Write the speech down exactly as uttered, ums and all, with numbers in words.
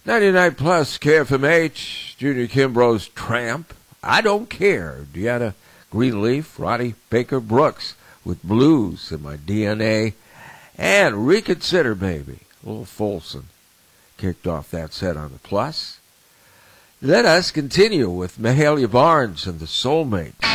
ninety-nine plus K F M H, Junior Kimbrough's Tramp. I Don't Care. Deanna Greenleaf, Roddy Baker Brooks with Blues in My D N A. And Reconsider Baby, Little Folsom, kicked off that set on the Plus. Let us continue with Mahalia Barnes and the Soulmates.